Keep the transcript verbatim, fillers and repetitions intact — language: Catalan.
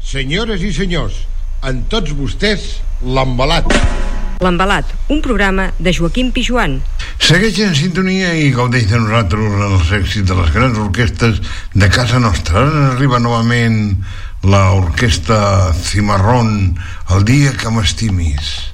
Senyores i senyors, amb tots vostès, l'Embalat. L'Embalat, un programa de Joaquim Pijuan. Segueix en sintonia i gaudeix de nosaltres els èxits de les grans orquestres de casa nostra. Ara arriba novament l'orquestra Cimarrón, El dia que m'estimis.